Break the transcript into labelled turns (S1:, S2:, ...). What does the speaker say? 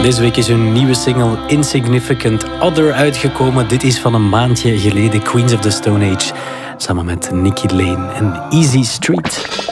S1: Deze week is hun nieuwe single Insignificant Other uitgekomen. Dit is van een maandje geleden, Queens of the Stone Age. Samen met Nicky Lane en Easy Street.